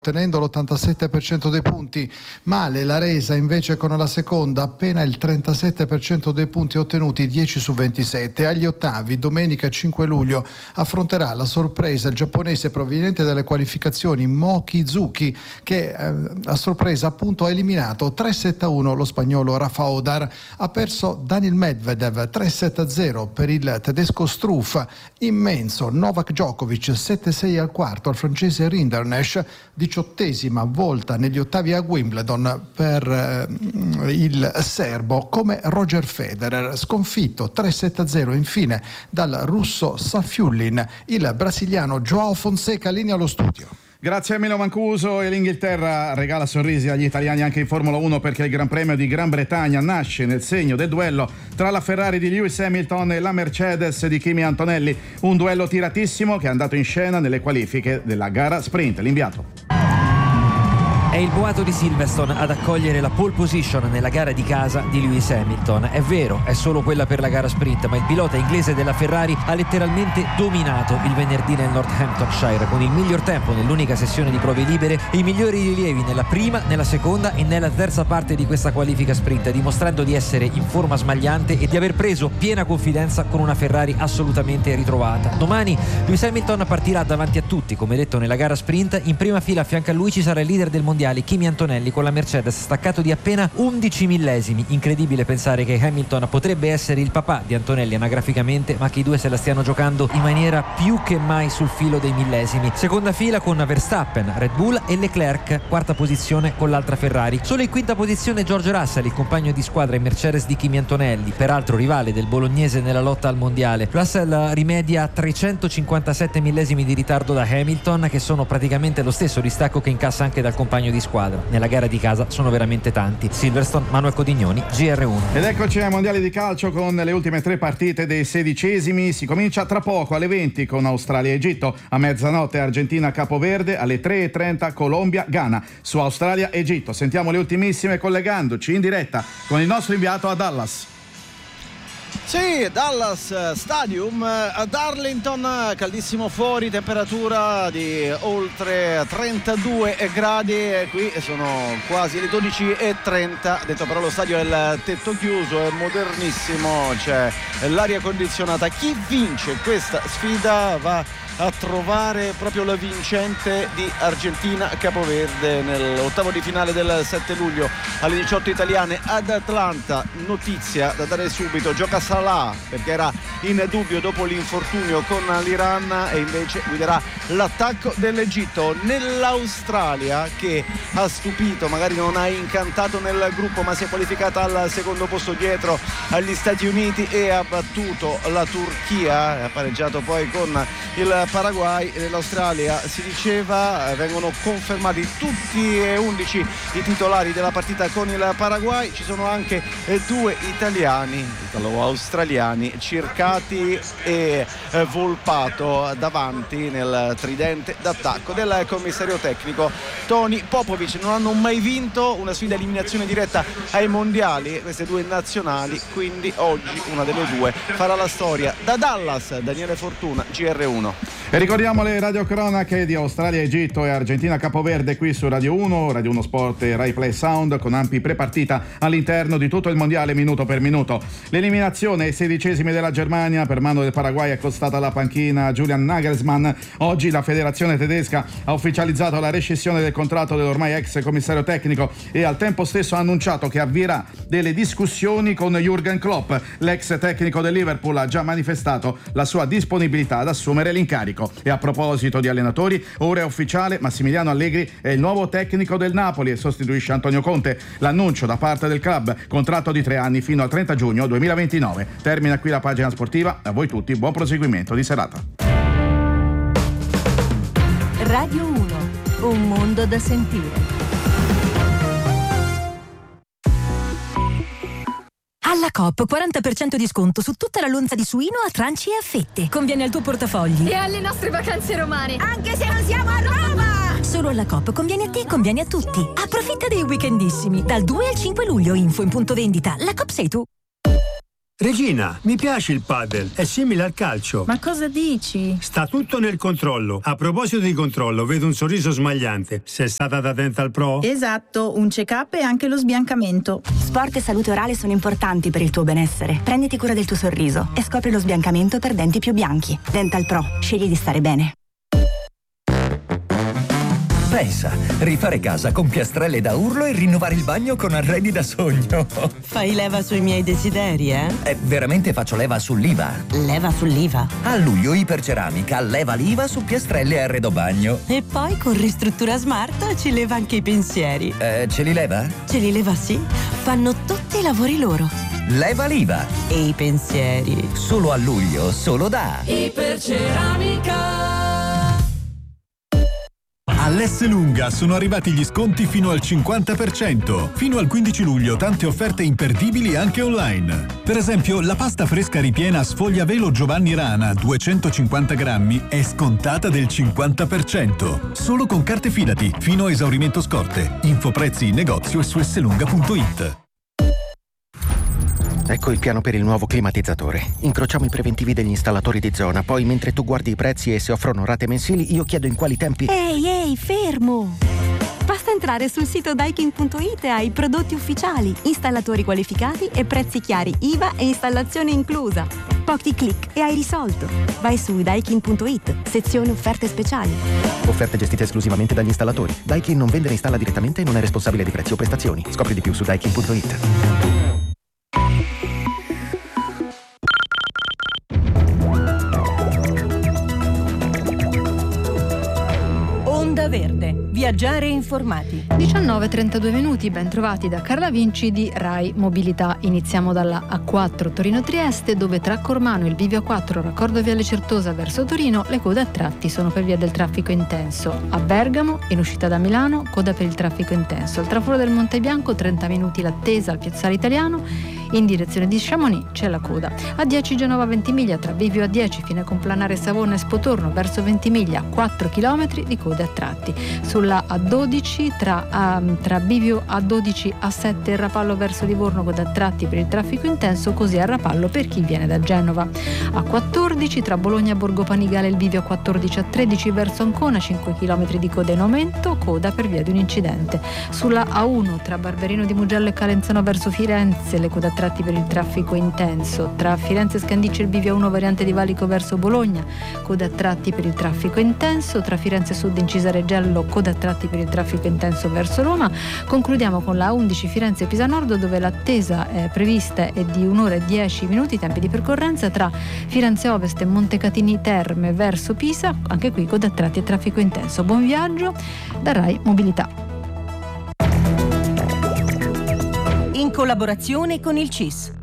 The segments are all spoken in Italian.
ottenendo l'87% dei punti. Male la resa invece con la seconda, appena il 37% dei punti ottenuti, 10 su 27. Agli ottavi, domenica 5 luglio, affronterà la sorpresa il giapponese proveniente dalle qualificazioni Mochizuki, che a sorpresa appunto ha eliminato 3-7-1 lo spagnolo Rafa Odar. Ha perso Daniil Medvedev 3-7-0 per il tedesco Struff. Immenso Novak Djokovic 7-6 al quarto al francese Rinderknecht. 18ª volta negli ottavi a Wimbledon per il serbo, come Roger Federer, sconfitto 3-7-0 infine dal russo Safiullin. Il brasiliano João Fonseca linea allo studio. Grazie a Emilio Mancuso. E l'Inghilterra regala sorrisi agli italiani anche in Formula 1, perché il Gran Premio di Gran Bretagna nasce nel segno del duello tra la Ferrari di Lewis Hamilton e la Mercedes di Kimi Antonelli, un duello tiratissimo che è andato in scena nelle qualifiche della gara sprint. L'inviato. È il boato di Silverstone ad accogliere la pole position nella gara di casa di Lewis Hamilton. È vero, è solo quella per la gara sprint, ma il pilota inglese della Ferrari ha letteralmente dominato il venerdì nel Northamptonshire, con il miglior tempo nell'unica sessione di prove libere e i migliori rilievi nella prima, nella seconda e nella terza parte di questa qualifica sprint, dimostrando di essere in forma smagliante e di aver preso piena confidenza con una Ferrari assolutamente ritrovata. Domani Lewis Hamilton partirà davanti a tutti, come detto nella gara sprint. In prima fila a fianco a lui ci sarà il leader del mondiale Kimi Antonelli con la Mercedes, staccato di appena 11 millesimi. Incredibile pensare che Hamilton potrebbe essere il papà di Antonelli anagraficamente, ma che i due se la stiano giocando in maniera più che mai sul filo dei millesimi. Seconda fila con Verstappen, Red Bull e Leclerc, quarta posizione con l'altra Ferrari. Solo in quinta posizione George Russell, il compagno di squadra in Mercedes di Kimi Antonelli, peraltro rivale del bolognese nella lotta al mondiale. Russell rimedia 357 millesimi di ritardo da Hamilton, che sono praticamente lo stesso distacco che incassa anche dal compagno di squadra. Nella gara di casa sono veramente tanti. Silverstone, Manuel Codignoni, GR1. Ed eccoci ai mondiali di calcio con le ultime 3 partite dei 16esimi. Si comincia tra poco alle 20 con Australia e Egitto, a mezzanotte Argentina Capoverde, alle 3:30 Colombia Ghana. Su Australia e Egitto sentiamo le ultimissime collegandoci in diretta con il nostro inviato a Dallas. Sì, Dallas Stadium ad Arlington, caldissimo fuori, temperatura di oltre 32 gradi, qui sono quasi le 12:30, detto però lo stadio è il tetto chiuso, è modernissimo, c'è l'aria condizionata. Chi vince questa sfida va a trovare proprio la vincente di Argentina Capoverde nell'ottavo di finale del 7 luglio alle 18 italiane ad Atlanta. Notizia da dare subito: gioca Salah perché era in dubbio dopo l'infortunio con l'Iran e invece guiderà l'attacco dell'Egitto. Nell'Australia, che ha stupito, magari non ha incantato nel gruppo, ma si è qualificata al secondo posto dietro agli Stati Uniti e ha battuto la Turchia, ha pareggiato poi con il Paraguay. Nell'Australia si diceva vengono confermati tutti e 11 i titolari della partita con il Paraguay. Ci sono anche 2 italiani, italo-australiani, Circati e Volpato, davanti nel tridente d'attacco del commissario tecnico Toni Popovic. Non hanno mai vinto una sfida eliminazione diretta ai mondiali queste 2 nazionali, quindi oggi una delle 2 farà la storia. Da Dallas, Daniele Fortuna, GR1. E ricordiamo le radiocronache di Australia, Egitto e Argentina Capoverde qui su Radio 1, Radio 1 Sport e Rai Play Sound, con ampi prepartita all'interno di tutto il mondiale minuto per minuto. L'eliminazione ai 16esimi della Germania per mano del Paraguay è costata la panchina a Julian Nagelsmann. Oggi la federazione tedesca ha ufficializzato la rescissione del contratto dell'ormai ex commissario tecnico e al tempo stesso ha annunciato che avvierà delle discussioni con Jürgen Klopp. L'ex tecnico del Liverpool ha già manifestato la sua disponibilità ad assumere l'incarico. E a proposito di allenatori, ora è ufficiale: Massimiliano Allegri è il nuovo tecnico del Napoli e sostituisce Antonio Conte. L'annuncio da parte del club: contratto di 3 anni fino al 30 giugno 2029. Termina qui la pagina sportiva. A voi tutti buon proseguimento di serata. Radio 1, un mondo da sentire. Alla Coop 40% di sconto su tutta la lonza di suino a tranci e a fette. Conviene al tuo portafogli e alle nostre vacanze romane, anche se non siamo a Roma. Solo alla Coop conviene a te, conviene a tutti. Approfitta dei weekendissimi dal 2 al 5 luglio. Info in punto vendita. La Coop sei tu. Regina, mi piace il padel, è simile al calcio. Ma cosa dici? Sta tutto nel controllo. A proposito di controllo, vedo un sorriso smagliante. Sei stata da Dental Pro? Esatto, un check-up e anche lo sbiancamento. Sport e salute orale sono importanti per il tuo benessere. Prenditi cura del tuo sorriso e scopri lo sbiancamento per denti più bianchi. Dental Pro, scegli di stare bene. Pensa, rifare casa con piastrelle da urlo e rinnovare il bagno con arredi da sogno. Fai leva sui miei desideri, eh? Veramente faccio leva sull'IVA. Leva sull'IVA? A luglio Iperceramica leva l'IVA su piastrelle e arredo bagno. E poi con Ristruttura Smart ci leva anche i pensieri. Ce li leva? Ce li leva, sì. Fanno tutti i lavori loro. Leva l'IVA. E i pensieri. Solo a luglio, solo da Iperceramica. All'Esselunga sono arrivati gli sconti fino al 50%. Fino al 15 luglio tante offerte imperdibili anche online. Per esempio, la pasta fresca ripiena sfogliavelo Giovanni Rana 250 grammi è scontata del 50%. Solo con carte Fidati, fino a esaurimento scorte. Infoprezzi in negozio e su esselunga.it. Ecco il piano per il nuovo climatizzatore. Incrociamo i preventivi degli installatori di zona, poi mentre tu guardi i prezzi e se offrono rate mensili, io chiedo in quali tempi... Ehi, fermo! Basta entrare sul sito Daikin.it e hai prodotti ufficiali, installatori qualificati e prezzi chiari, IVA e installazione inclusa. Pochi click e hai risolto. Vai su Daikin.it, sezione offerte speciali. Offerte gestite esclusivamente dagli installatori. Daikin non vende e installa direttamente e non è responsabile di prezzi o prestazioni. Scopri di più su Daikin.it. Onda Verde, viaggiare informati. 19:32 minuti, ben trovati da Carla Vinci di Rai Mobilità. Iniziamo dalla A4 Torino-Trieste, dove tra Cormano e il bivio A4 raccordo Viale Certosa verso Torino le code a tratti sono per via del traffico intenso. A Bergamo, in uscita da Milano, coda per il traffico intenso. Al traforo del Monte Bianco 30 minuti l'attesa al Piazzale Italiano. In direzione di Chamonix c'è la coda. A10 Genova Ventimiglia, tra bivio A10 fine complanare Savona e Spotorno verso Ventimiglia 4 km di code a tratti. Sulla A12 tra bivio A12 A7 e Rapallo verso Livorno coda a tratti per il traffico intenso, così a Rapallo per chi viene da Genova. A14 tra Bologna Borgo Panigale il bivio A14 A13 verso Ancona 5 km di coda in aumento, coda per via di un incidente. Sulla A1 tra Barberino di Mugello e Calenzano verso Firenze le code a tratti per il traffico intenso. Tra Firenze e Scandicci il bivio A1 variante di Valico verso Bologna, coda a tratti per il traffico intenso. Tra Firenze Sud in Cisareggello coda a tratti per il traffico intenso verso Roma. Concludiamo con la A11 Firenze Pisa Nord, dove l'attesa prevista è di 1 ora e 10 minuti, tempi di percorrenza tra Firenze Ovest e Montecatini Terme verso Pisa, anche qui coda a tratti e traffico intenso. Buon viaggio da Rai Mobilità. In collaborazione con il CIS.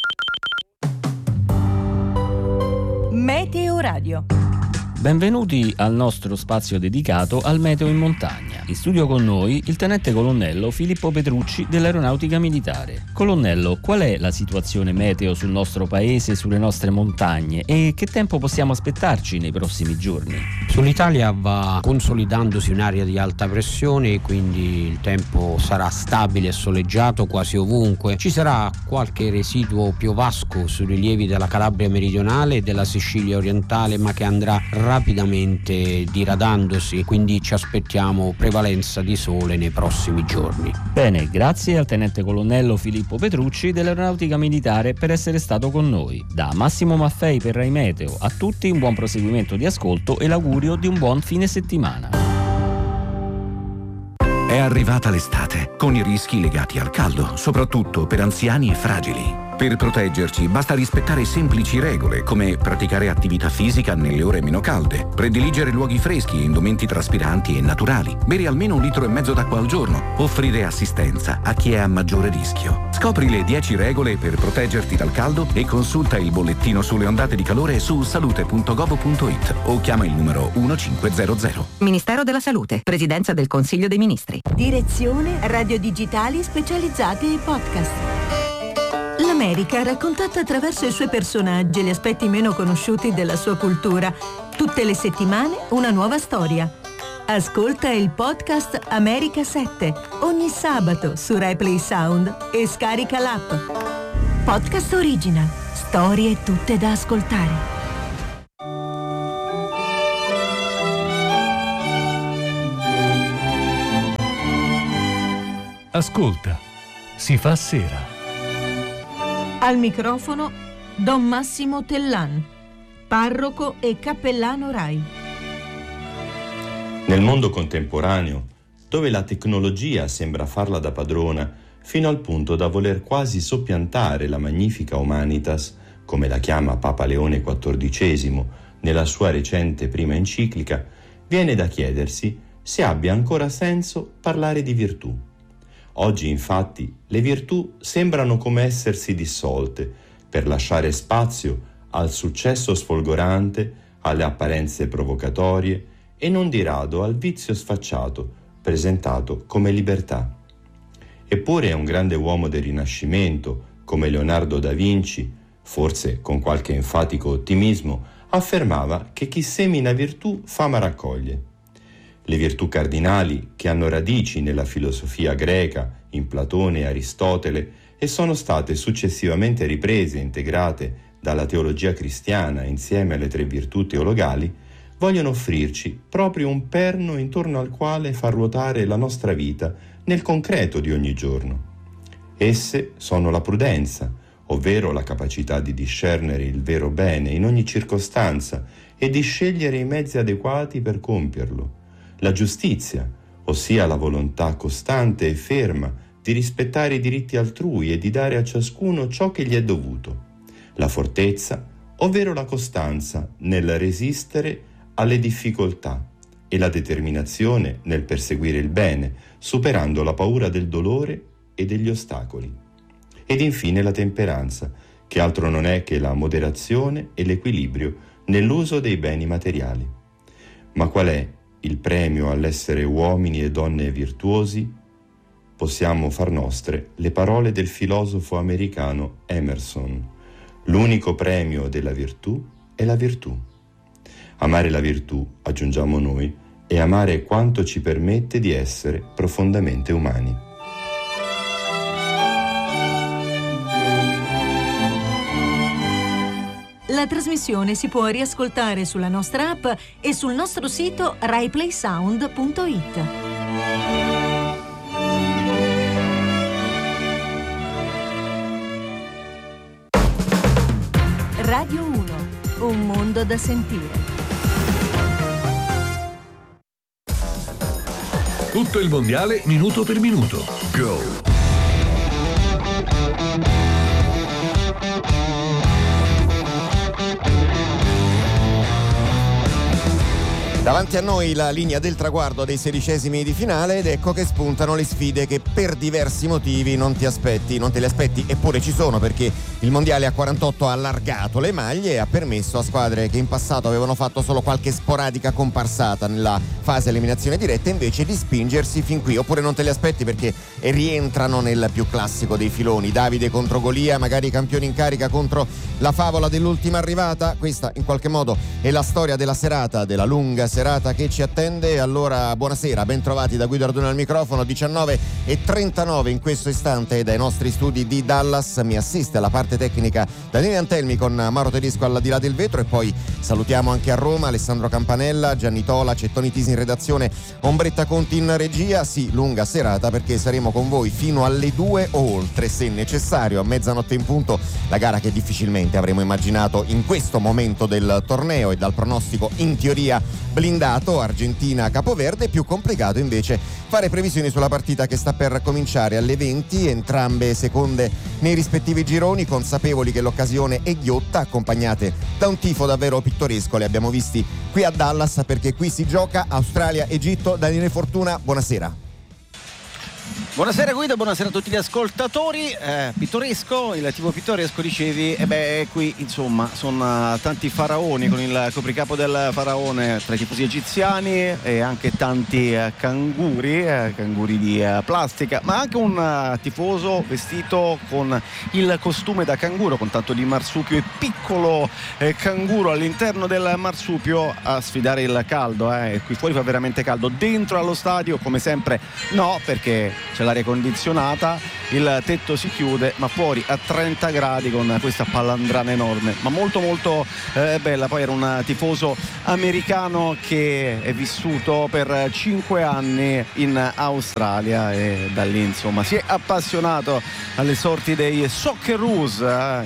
Meteo Radio. Benvenuti al nostro spazio dedicato al meteo in montagna. In studio con noi il tenente colonnello Filippo Petrucci dell'Aeronautica Militare. Colonnello, qual è la situazione meteo sul nostro paese, sulle nostre montagne e che tempo possiamo aspettarci nei prossimi giorni? Sull'Italia va consolidandosi un'area di alta pressione, quindi il tempo sarà stabile e soleggiato quasi ovunque. Ci sarà qualche residuo piovasco sui rilievi della Calabria meridionale e della Sicilia orientale, ma che andrà rapidamente diradandosi, quindi ci aspettiamo prevalenza di sole nei prossimi giorni. Bene, grazie al tenente colonnello Filippo Petrucci dell'Aeronautica Militare per essere stato con noi. Da Massimo Maffei per Rai Meteo, a tutti un buon proseguimento di ascolto e l'augurio di un buon fine settimana. È arrivata l'estate, con i rischi legati al caldo, soprattutto per anziani e fragili. Per proteggerci basta rispettare semplici regole come praticare attività fisica nelle ore meno calde, prediligere luoghi freschi e indumenti traspiranti e naturali, bere almeno 1,5 litri d'acqua al giorno, offrire assistenza a chi è a maggiore rischio. Scopri le 10 regole per proteggerti dal caldo e consulta il bollettino sulle ondate di calore su salute.gov.it o chiama il numero 1500. Ministero della Salute, Presidenza del Consiglio dei Ministri. Direzione Radio Digitali specializzate e podcast. L'America raccontata attraverso i suoi personaggi e gli aspetti meno conosciuti della sua cultura. Tutte le settimane una nuova storia. Ascolta il podcast America 7 ogni sabato su RaiPlay Sound e scarica l'app. Podcast Original Storie tutte da ascoltare. Ascolta, si fa sera. Al microfono Don Massimo Tellan, parroco e cappellano Rai. Nel mondo contemporaneo, dove la tecnologia sembra farla da padrona, fino al punto da voler quasi soppiantare la magnifica humanitas, come la chiama Papa Leone XIV nella sua recente prima enciclica, viene da chiedersi se abbia ancora senso parlare di virtù. Oggi, infatti, le virtù sembrano come essersi dissolte per lasciare spazio al successo sfolgorante, alle apparenze provocatorie e non di rado al vizio sfacciato, presentato come libertà. Eppure un grande uomo del Rinascimento, come Leonardo da Vinci, forse con qualche enfatico ottimismo, affermava che chi semina virtù fama raccoglie. Le virtù cardinali, che hanno radici nella filosofia greca, in Platone e Aristotele, e sono state successivamente riprese e integrate dalla teologia cristiana insieme alle 3 virtù teologali, vogliono offrirci proprio un perno intorno al quale far ruotare la nostra vita nel concreto di ogni giorno. Esse sono la prudenza, ovvero la capacità di discernere il vero bene in ogni circostanza e di scegliere i mezzi adeguati per compierlo; la giustizia, ossia la volontà costante e ferma di rispettare i diritti altrui e di dare a ciascuno ciò che gli è dovuto; la fortezza, ovvero la costanza nel resistere alle difficoltà, e la determinazione nel perseguire il bene, superando la paura del dolore e degli ostacoli. Ed infine la temperanza, che altro non è che la moderazione e l'equilibrio nell'uso dei beni materiali. Ma qual è il premio all'essere uomini e donne virtuosi? Possiamo far nostre le parole del filosofo americano Emerson: l'unico premio della virtù è la virtù. Amare la virtù, aggiungiamo noi, è amare quanto ci permette di essere profondamente umani. La trasmissione si può riascoltare sulla nostra app e sul nostro sito raiplaysound.it. Radio 1, un mondo da sentire. Tutto il mondiale minuto per minuto. Go! Davanti a noi la linea del traguardo dei 16esimi di finale ed ecco che spuntano le sfide che per diversi motivi non te le aspetti, eppure ci sono, perché il mondiale a 48 ha allargato le maglie e ha permesso a squadre che in passato avevano fatto solo qualche sporadica comparsata nella fase eliminazione diretta invece di spingersi fin qui, oppure non te le aspetti perché rientrano nel più classico dei filoni: Davide contro Golia, magari i campioni in carica contro la favola dell'ultima arrivata. Questa in qualche modo è la storia della serata, della lunga serata che ci attende. Allora buonasera, ben trovati da Guido Ardone al microfono. 19:39 in questo istante dai nostri studi di Dallas. Mi assiste alla parte tecnica Daniele Antelmi con Mauro Tedesco al di là del vetro, e poi salutiamo anche a Roma Alessandro Campanella, Gianni Tola, Cettoni Tisi in redazione, Ombretta Conti in regia. Sì, lunga serata perché saremo con voi fino alle 2 o oltre se necessario, a mezzanotte in punto, la gara che difficilmente avremmo immaginato in questo momento del torneo e dal pronostico in teoria blindato Argentina-Capoverde. Più complicato invece fare previsioni sulla partita che sta per cominciare alle 20, entrambe seconde nei rispettivi gironi, consapevoli che l'occasione è ghiotta, accompagnate da un tifo davvero pittoresco. Li abbiamo visti qui a Dallas perché qui si gioca. Australia-Egitto. Daniele Fortuna, buonasera. Buonasera Guido, buonasera a tutti gli ascoltatori. Pittoresco, il tipo pittoresco dicevi, qui insomma sono tanti faraoni con il copricapo del faraone tra i tifosi egiziani e anche tanti canguri di plastica, ma anche un tifoso vestito con il costume da canguro, con tanto di marsupio e piccolo canguro all'interno del marsupio a sfidare il caldo. Qui fuori fa veramente caldo, dentro allo stadio come sempre no, perché c'è l'aria condizionata, il tetto si chiude, ma fuori a 30 gradi con questa palandrana enorme, ma molto molto bella. Poi era un tifoso americano che è vissuto per 5 anni in Australia e da lì insomma si è appassionato alle sorti dei Socceroos,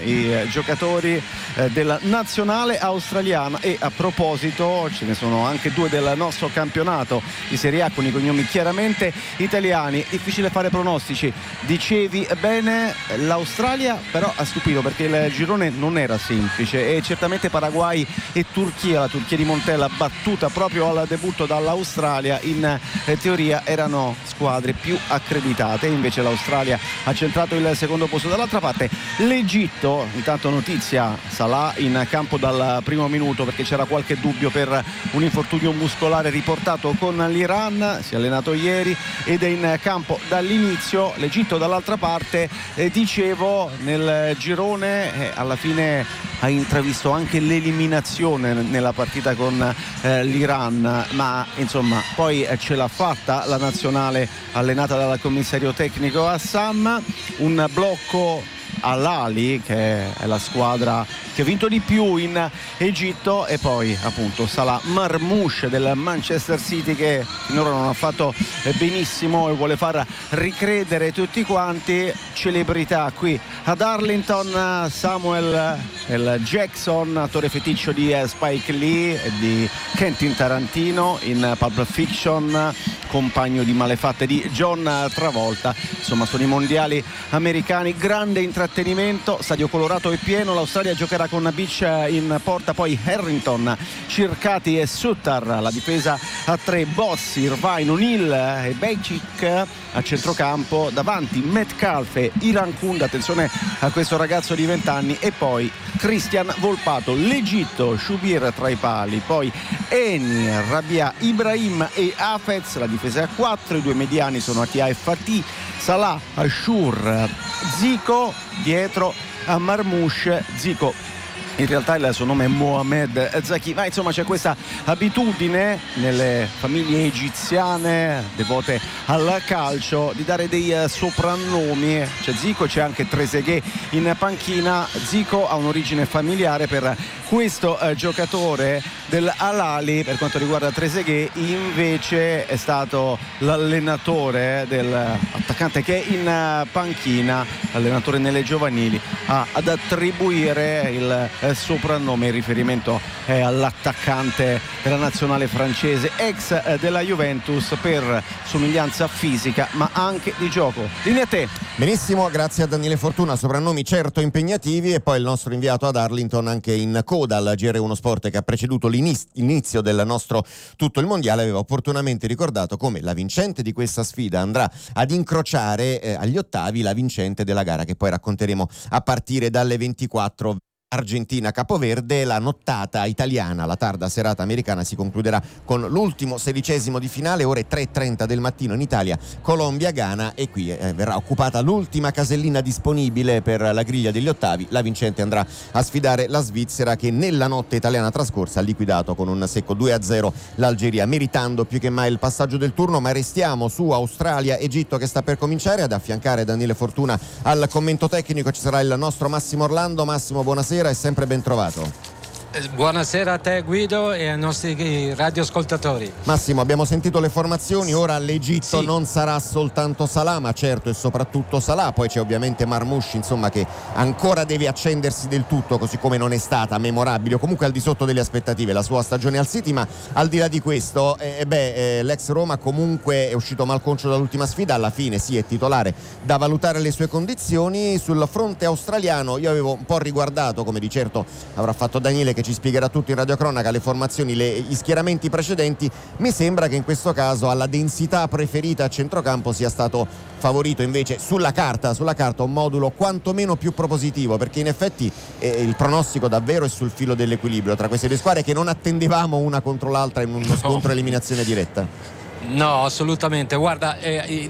i giocatori della nazionale australiana. E a proposito, ce ne sono anche 2 del nostro campionato di Serie A con i cognomi chiaramente italiani. Difficile fare pronostici, dicevi bene. L'Australia però ha stupito perché il girone non era semplice e certamente Paraguay e Turchia, la Turchia di Montella battuta proprio al debutto dall'Australia, in teoria erano squadre più accreditate, invece l'Australia ha centrato il secondo posto. Dall'altra parte l'Egitto, intanto notizia, Salah in campo dal primo minuto perché c'era qualche dubbio per un infortunio muscolare riportato con l'Iran, si è allenato ieri ed è in campo dall'inizio. L'Egitto dall'altra parte, dicevo, nel girone alla fine ha intravisto anche l'eliminazione nella partita con l'Iran, ma insomma poi ce l'ha fatta la nazionale allenata dal commissario tecnico Assam. Un blocco all'Ali, che è la squadra che ha vinto di più in Egitto, e poi appunto Salah Marmoush del Manchester City, che finora non ha fatto benissimo e vuole far ricredere tutti quanti. Celebrità qui ad Arlington, Samuel L. Jackson, attore feticcio di Spike Lee e di Quentin Tarantino in Pulp Fiction, compagno di malefatte di John Travolta. Insomma, sono i mondiali americani, grande intrattenimento, stadio colorato e pieno. L'Australia giocherà con Beach in porta, poi Harrington, Circati e Sutter, la difesa a 3, Bossi, Irvine, O'Neill e Bejcic a centrocampo, davanti Metcalfe e Iran Kund, attenzione a questo ragazzo di 20 anni, e poi Christian Volpato. L'Egitto, Shubir tra i pali, poi Eni, Rabia, Ibrahim e Hafez, la difesa a 4, i 2 mediani sono Atia e Fatih, Salah, Ashur, Zico dietro a Marmoush. Zico in realtà il suo nome è Mohamed Zaki, ma insomma c'è questa abitudine nelle famiglie egiziane devote al calcio di dare dei soprannomi. C'è Zico, c'è anche Trezeguet in panchina. Zico ha un'origine familiare per questo giocatore del Al-Ahly. Per quanto riguarda Trezeguet invece è stato l'allenatore dell'attaccante che è in panchina, allenatore nelle giovanili, ad attribuire il soprannome. Il riferimento è all'attaccante della nazionale francese, ex della Juventus, per somiglianza fisica ma anche di gioco. Linea a te. Benissimo, grazie a Daniele Fortuna. Soprannomi certo impegnativi. E poi il nostro inviato ad Arlington, anche in coda al GR1 Sport che ha preceduto l'inizio del nostro Tutto il Mondiale, aveva opportunamente ricordato come la vincente di questa sfida andrà ad incrociare agli ottavi la vincente della gara che poi racconteremo a partire dalle 24. Argentina-Capoverde. La nottata italiana, la tarda serata americana, si concluderà con l'ultimo 16° di finale, ore 3:30 del mattino in Italia, Colombia-Ghana, e qui verrà occupata l'ultima casellina disponibile per la griglia degli ottavi. La vincente andrà a sfidare la Svizzera, che nella notte italiana trascorsa ha liquidato con un secco 2-0 l'Algeria, meritando più che mai il passaggio del turno. Ma restiamo su Australia-Egitto che sta per cominciare. Ad affiancare Daniele Fortuna al commento tecnico ci sarà il nostro Massimo Orlando. Massimo, buonasera e sempre ben trovato. Buonasera a te Guido e ai nostri radioascoltatori. Massimo, abbiamo sentito le formazioni. Ora l'Egitto sì, non sarà soltanto Salah, ma certo e soprattutto Salah. Poi c'è ovviamente Marmoush, insomma, che ancora deve accendersi del tutto, così come non è stata memorabile o comunque al di sotto delle aspettative la sua stagione al City. Ma al di là di questo, l'ex Roma comunque è uscito malconcio dall'ultima sfida. Alla fine sì, è titolare, da valutare le sue condizioni. Sul fronte australiano io avevo un po' riguardato, come di certo avrà fatto Daniele che ci spiegherà tutto in radiocronaca, le formazioni, gli schieramenti precedenti. Mi sembra che in questo caso alla densità preferita a centrocampo sia stato favorito invece sulla carta un modulo quantomeno più propositivo, perché in effetti il pronostico davvero è sul filo dell'equilibrio tra queste due squadre che non attendevamo una contro l'altra in uno scontro eliminazione diretta. No, assolutamente. Guarda,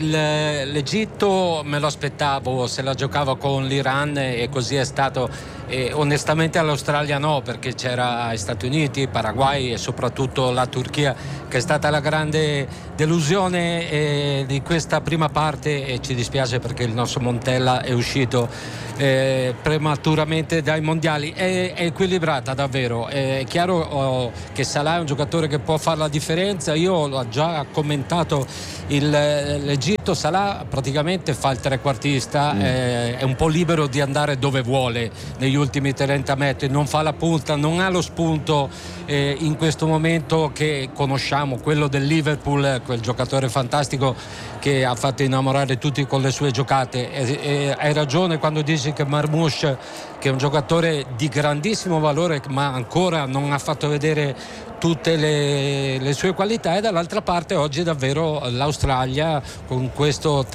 l'Egitto me lo aspettavo se la giocava con l'Iran, e così è stato onestamente all'Australia no, perché c'era gli Stati Uniti, Paraguay e soprattutto la Turchia, che è stata la grande delusione di questa prima parte, e ci dispiace perché il nostro Montella è uscito prematuramente dai mondiali. È equilibrata davvero, è chiaro che Salah è un giocatore che può fare la differenza. Io l'ho già commentato, l'Egitto Salah praticamente fa il trequartista, è un po' libero di andare dove vuole negli ultimi 30 metri, non fa la punta, non ha lo spunto in questo momento che conosciamo, quello del Liverpool, quel giocatore fantastico che ha fatto innamorare tutti con le sue giocate. E hai ragione quando dici che Marmoush, che è un giocatore di grandissimo valore ma ancora non ha fatto vedere tutte le sue qualità, e dall'altra parte oggi davvero l'Australia con questo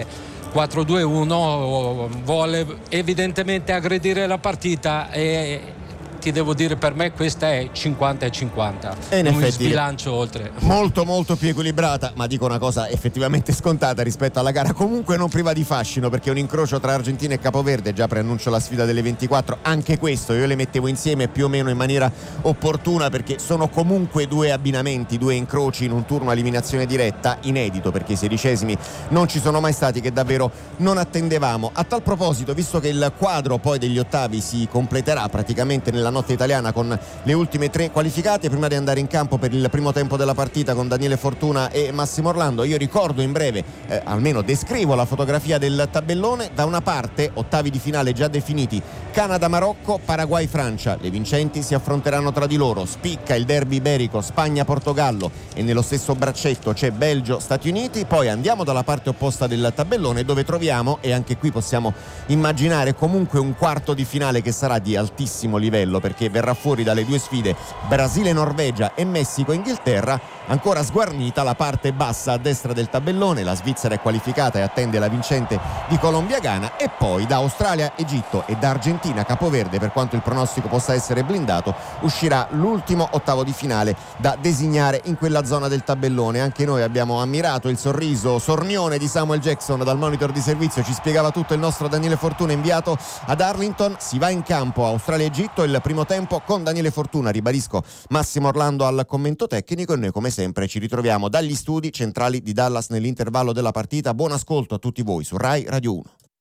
3-4-2-1 vuole evidentemente aggredire la partita, e ti devo dire, per me questa è 50-50, e in non mi effetti sbilancio oltre. Molto molto più equilibrata, ma dico una cosa effettivamente scontata rispetto alla gara, comunque non priva di fascino, perché è un incrocio tra Argentina e Capoverde. Già preannuncio la sfida delle 24, anche questo io le mettevo insieme più o meno in maniera opportuna, perché sono comunque due abbinamenti, due incroci in un turno a eliminazione diretta, inedito, perché i 16esimi non ci sono mai stati, che davvero non attendevamo. A tal proposito, visto che il quadro poi degli ottavi si completerà praticamente nella notte italiana con le ultime 3 qualificate, prima di andare in campo per il primo tempo della partita con Daniele Fortuna e Massimo Orlando, io ricordo in breve, almeno descrivo la fotografia del tabellone. Da una parte ottavi di finale già definiti: Canada-Marocco, Paraguay-Francia. Le vincenti si affronteranno tra di loro. Spicca il derby iberico Spagna-Portogallo, e nello stesso braccetto c'è Belgio-Stati Uniti. Poi andiamo dalla parte opposta del tabellone, dove troviamo, e anche qui possiamo immaginare comunque un quarto di finale che sarà di altissimo livello, perché verrà fuori dalle 2 sfide Brasile-Norvegia e Messico-Inghilterra. Ancora sguarnita la parte bassa a destra del tabellone, la Svizzera è qualificata e attende la vincente di Colombia-Ghana, e poi da Australia-Egitto e da Argentina-Capoverde, per quanto il pronostico possa essere blindato, uscirà l'ultimo ottavo di finale da designare in quella zona del tabellone. Anche noi abbiamo ammirato il sorriso sornione di Samuel Jackson dal monitor di servizio, ci spiegava tutto il nostro Daniele Fortuna, inviato ad Arlington. Si va in campo Australia-Egitto, il primo tempo con Daniele Fortuna, ribadisco Massimo Orlando al commento tecnico, e noi come sempre ci ritroviamo dagli studi centrali di Dallas nell'intervallo della partita. Buon ascolto a tutti voi su Rai Radio 1.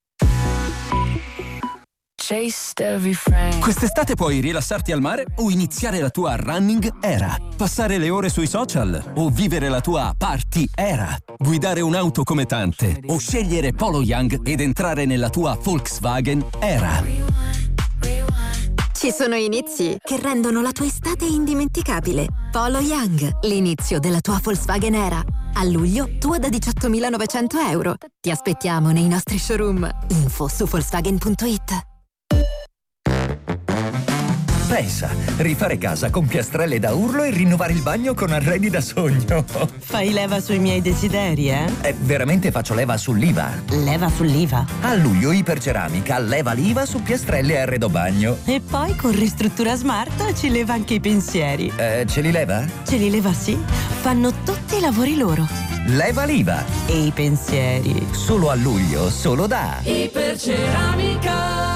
Quest'estate puoi rilassarti al mare o iniziare la tua running era, passare le ore sui social o vivere la tua party era, guidare un'auto come tante o scegliere Polo Young ed entrare nella tua Volkswagen era. Ci sono inizi che rendono la tua estate indimenticabile. Polo Young, l'inizio della tua Volkswagen Era. A luglio, tua da 18.900 euro. Ti aspettiamo nei nostri showroom. Info su Volkswagen.it. Pensa, rifare casa con piastrelle da urlo e rinnovare il bagno con arredi da sogno. Fai leva sui miei desideri, eh? Veramente faccio leva sull'IVA. Leva sull'IVA? A luglio Iperceramica leva l'IVA su piastrelle e arredo bagno. E poi con Ristruttura Smart ci leva anche i pensieri. Ce li leva? Ce li leva, sì. Fanno tutti i lavori loro. Leva l'IVA. E i pensieri. Solo a luglio, solo da Iperceramica.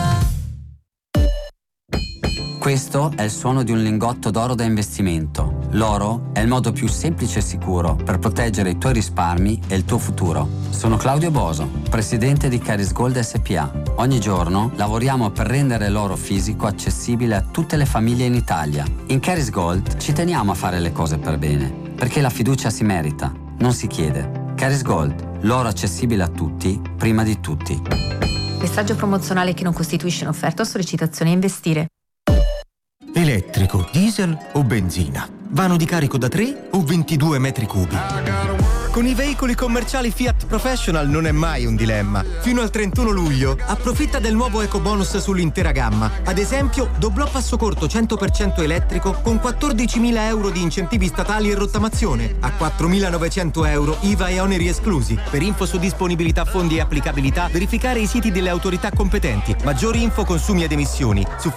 Questo è il suono di un lingotto d'oro da investimento. L'oro è il modo più semplice e sicuro per proteggere i tuoi risparmi e il tuo futuro. Sono Claudio Boso, presidente di Caris Gold SPA. Ogni giorno lavoriamo per rendere l'oro fisico accessibile a tutte le famiglie in Italia. In Caris Gold ci teniamo a fare le cose per bene, perché la fiducia si merita, non si chiede. Caris Gold, l'oro accessibile a tutti, prima di tutti. Messaggio promozionale che non costituisce un'offerta o sollecitazione a investire. Elettrico, diesel o benzina? Vano di carico da 3 o 22 metri cubi? Con i veicoli commerciali Fiat Professional non è mai un dilemma. Fino al 31 luglio approfitta del nuovo ecobonus sull'intera gamma. Ad esempio, doblò passo corto 100% elettrico con 14.000 euro di incentivi statali e rottamazione. A 4.900 euro IVA e oneri esclusi. Per info su disponibilità, fondi e applicabilità, verificare i siti delle autorità competenti. Maggiori info, consumi ed emissioni su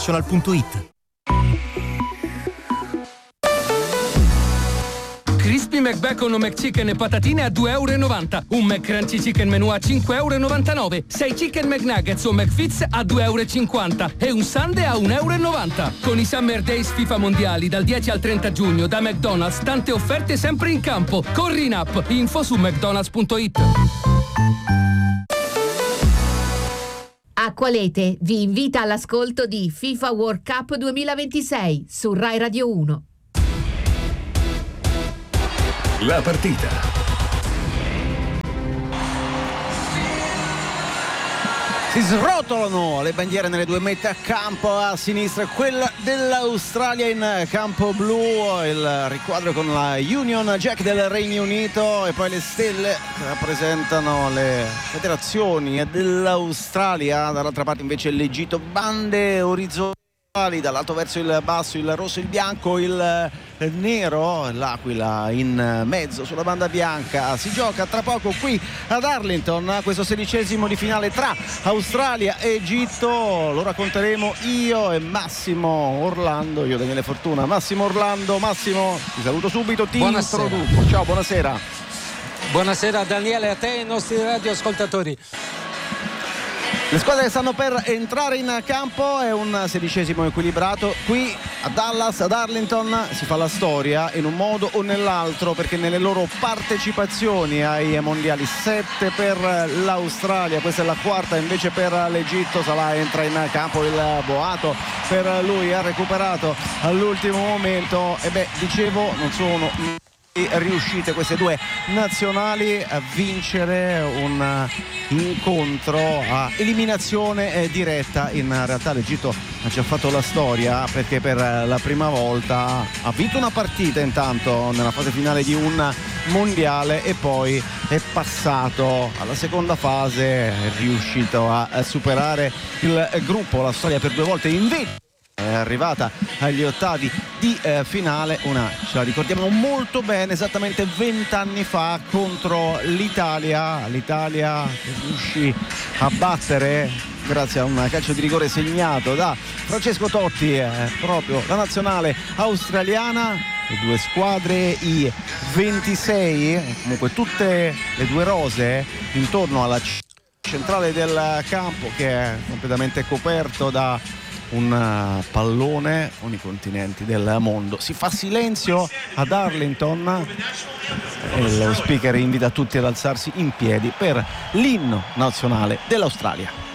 fiatprofessional.it. Crispy Crispy McBacon o McChicken e patatine a €2,90. Un McCrunchy Chicken Menù a €5,99. 6 Chicken McNuggets o McFits a €2,50 e un sundae a €1,90. Con i Summer Days FIFA Mondiali dal 10 al 30 giugno da McDonald's, tante offerte sempre in campo. Corri in app, info su mcdonalds.it. Acqualete vi invita all'ascolto di FIFA World Cup 2026 su Rai Radio 1. La partita. Si srotolano le bandiere nelle due metà campo, a sinistra quella dell'Australia in campo blu, il riquadro con la Union Jack del Regno Unito e poi le stelle che rappresentano le federazioni dell'Australia, dall'altra parte invece l'Egitto, bande orizzontali dall'alto verso il basso, il rosso, il bianco, il nero, l'aquila in mezzo sulla banda bianca. Si gioca tra poco qui ad Arlington questo 16° di finale tra Australia e Egitto. Lo racconteremo io e Massimo Orlando, io Daniele Fortuna, Massimo Orlando. Massimo, ti saluto subito, ti introduco. Ciao, buonasera. Buonasera Daniele, a te e ai nostri radioascoltatori. Le squadre che stanno per entrare in campo, è un 16° equilibrato. Qui a Dallas, ad Arlington, si fa la storia in un modo o nell'altro, perché nelle loro partecipazioni ai mondiali 7 per l'Australia, questa è la quarta invece per l'Egitto. Salah entra in campo, il boato per lui, ha recuperato all'ultimo momento e dicevo, non sono riuscite queste due nazionali a vincere un incontro a eliminazione diretta. In realtà l'Egitto ha già fatto la storia, perché per la prima volta ha vinto una partita intanto nella fase finale di un mondiale e poi è passato alla seconda fase, è riuscito a superare il gruppo. La storia per due volte invece è arrivata agli ottavi di finale, una ce la ricordiamo molto bene, esattamente 20 anni fa contro l'Italia che riuscì a battere grazie a un calcio di rigore segnato da Francesco Totti proprio la nazionale australiana. Le due squadre, i 26, comunque tutte le due rose intorno alla centrale del campo, che è completamente coperto da un pallone con i continenti del mondo. Si fa silenzio ad Arlington e lo speaker invita tutti ad alzarsi in piedi per l'inno nazionale dell'Australia.